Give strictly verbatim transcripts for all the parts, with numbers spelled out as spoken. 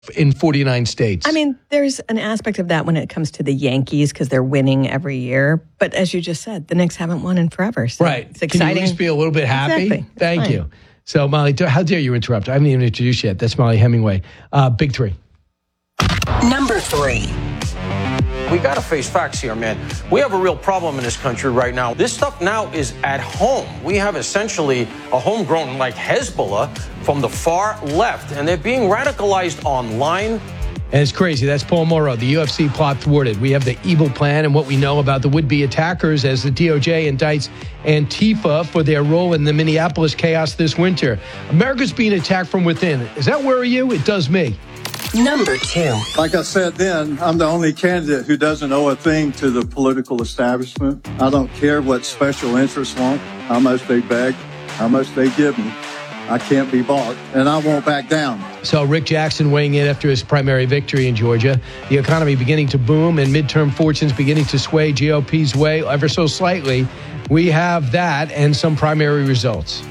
in forty-nine states. I mean, there's an aspect of that when it comes to the Yankees because they're winning every year. But as you just said, the Knicks haven't won in forever. So right. It's exciting. Can you at least be a little bit happy? Exactly. Thank fine. you. So, Molly, how dare you interrupt? I haven't even introduced you yet. That's Molly Hemingway. Uh, big three. Number three. We got to face facts here, man. We have a real problem in this country right now. This stuff now is at home. We have essentially a homegrown like Hezbollah from the far left, and they're being radicalized online. And it's crazy. That's Paul Morrow, the U F C plot thwarted. We have the evil plan and what we know about the would-be attackers as the D O J indicts Antifa for their role in the Minneapolis chaos this winter. America's being attacked from within. Does that worry you? It does me. Number two. Like I said then, I'm the only candidate who doesn't owe a thing to the political establishment. I don't care what special interests want, how much they beg, how much they give me. I can't be bought, and I won't back down. So Rick Jackson weighing in after his primary victory in Georgia. The economy beginning to boom and midterm fortunes beginning to sway G O P's way ever so slightly. We have that and some primary results.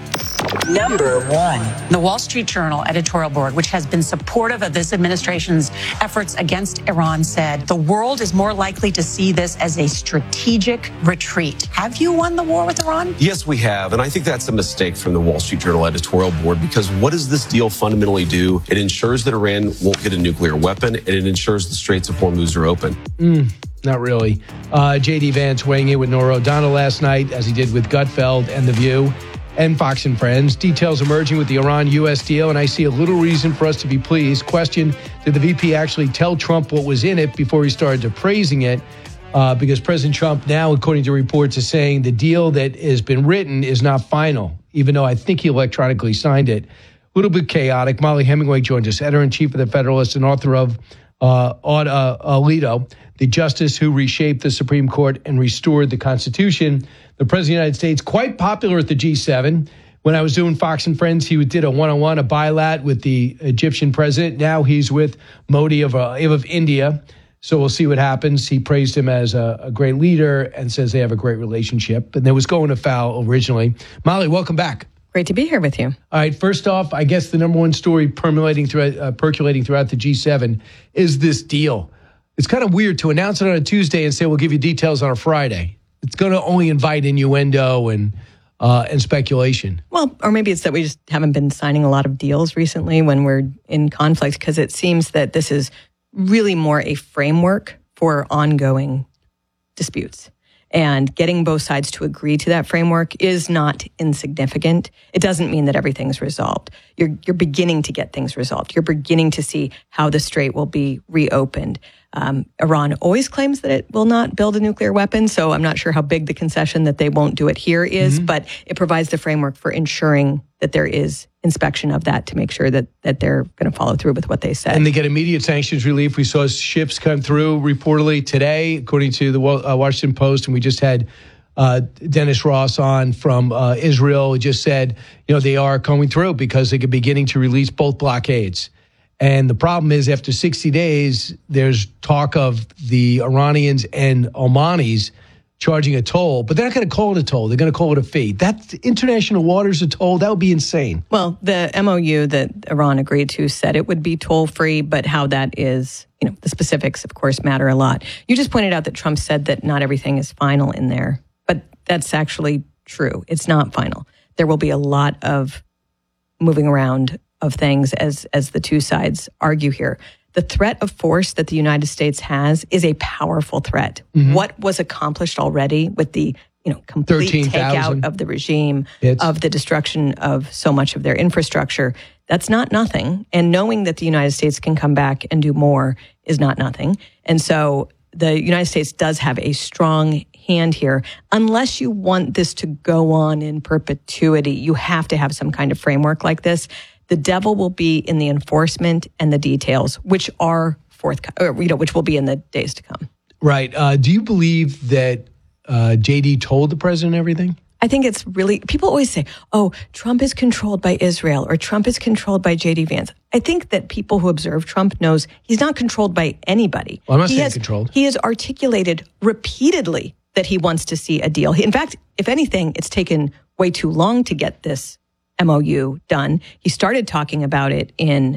Number one. The Wall Street Journal editorial board, which has been supportive of this administration's efforts against Iran, said the world is more likely to see this as a strategic retreat. Have you won the war with Iran? Yes, we have. And I think that's a mistake from the Wall Street Journal editorial board, because what does this deal fundamentally do? It ensures that Iran won't get a nuclear weapon, and it ensures the Straits of Hormuz are open. Mm, not really. Uh, J D Vance weighing in with Norah O'Donnell last night, as he did with Gutfeld and The View and Fox and Friends. Details emerging with the Iran-U S deal, and I see a little reason for us to be pleased. Question, did the V P actually tell Trump what was in it before he started to praising it? Uh, because President Trump now, according to reports, is saying the deal that has been written is not final, even though I think he electronically signed it. A little bit chaotic. Molly Hemingway joins us, editor-in-chief of The Federalist and author of uh, Ad uh, Alito, the justice who reshaped the Supreme Court and restored the Constitution. The President of the United States, quite popular at the G seven. When I was doing Fox and Friends, he did a one-on-one, a bilat with the Egyptian president. Now he's with Modi of, uh, of India. So we'll see what happens. He praised him as a, a great leader and says they have a great relationship. And there was going afoul originally. Molly, welcome back. Great to be here with you. All right. First off, I guess the number one story percolating throughout, uh, percolating throughout the G seven is this deal. It's kind of weird to announce it on a Tuesday and say we'll give you details on a Friday. It's going to only invite innuendo and uh, and speculation. Well, or maybe it's that we just haven't been signing a lot of deals recently when we're in conflict, because it seems that this is really more a framework for ongoing disputes. And getting both sides to agree to that framework is not insignificant. It doesn't mean that everything's resolved. You're you're beginning to get things resolved. You're beginning to see how the strait will be reopened. Um, Iran always claims that it will not build a nuclear weapon, so I'm not sure how big the concession that they won't do it here is, mm-hmm. but it provides the framework for ensuring that there is inspection of that to make sure that that they're going to follow through with what they said. And they get immediate sanctions relief. We saw ships come through reportedly today, according to the uh, Washington Post, and we just had uh, Dennis Ross on from uh, Israel. He just said, you know, they are coming through because they're beginning to release both blockades. And the problem is, after sixty days, there's talk of the Iranians and Omanis charging a toll, but they're not going to call it a toll. They're going to call it a fee. That's international waters a toll. That would be insane. Well, the M O U that Iran agreed to said it would be toll-free, but how that is, you know, the specifics, of course, matter a lot. You just pointed out that Trump said that not everything is final in there, but that's actually true. It's not final. There will be a lot of moving around of things as as the two sides argue here. The threat of force that the United States has is a powerful threat. Mm-hmm. What was accomplished already with the you know complete takeout of the regime, it's- of the destruction of so much of their infrastructure, that's not nothing. And knowing that the United States can come back and do more is not nothing. And so the United States does have a strong hand here. Unless you want this to go on in perpetuity, you have to have some kind of framework like this. The devil will be in the enforcement and the details, which are forthcoming, you know, which will be in the days to come. Right. Uh, do you believe that uh, J D told the president everything? I think it's really, people always say, oh, Trump is controlled by Israel or Trump is controlled by J D Vance. I think that people who observe Trump knows he's not controlled by anybody. Well, I'm not he saying has, controlled. He has articulated repeatedly that he wants to see a deal. He, in fact, if anything, it's taken way too long to get this M O U done. He started talking about it in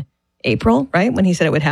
April, right? When he said it would happen.